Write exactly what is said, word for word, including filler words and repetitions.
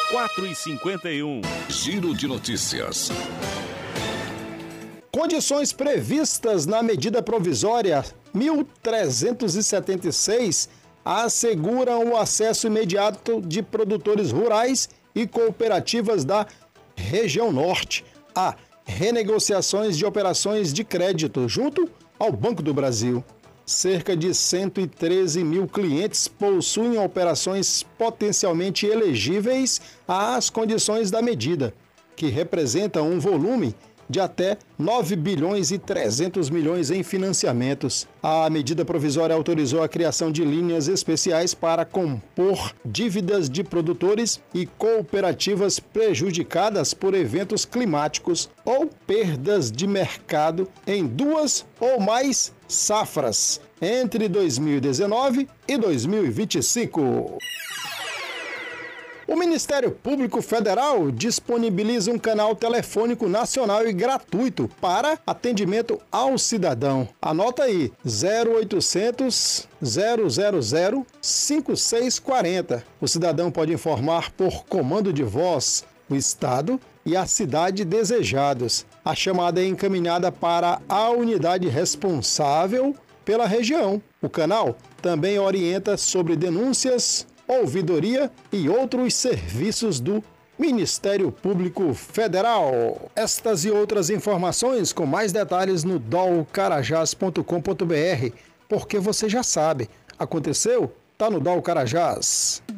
quatro e cinquenta e um. Giro de notícias. Condições previstas na medida provisória mil trezentos e setenta e seis asseguram o acesso imediato de produtores rurais e cooperativas da região norte a renegociações de operações de crédito junto ao Banco do Brasil. Cerca de cento e treze mil clientes possuem operações potencialmente elegíveis às condições da medida, que representa um volume de até nove bilhões e trezentos milhões em financiamentos. A medida provisória autorizou a criação de linhas especiais para compor dívidas de produtores e cooperativas prejudicadas por eventos climáticos ou perdas de mercado em duas ou mais safras entre dois mil e dezenove e dois mil e vinte e cinco. O Ministério Público Federal disponibiliza um canal telefônico nacional e gratuito para atendimento ao cidadão. Anota aí, zero oitocentos, zero zero zero, cinco seis quatro zero. O cidadão pode informar por comando de voz o estado e a cidade desejados. A chamada é encaminhada para a unidade responsável pela região. O canal também orienta sobre denúncias, ouvidoria e outros serviços do Ministério Público Federal. Estas e outras informações com mais detalhes no dol carajás ponto com ponto br, porque você já sabe, aconteceu? Tá no Dol Carajás.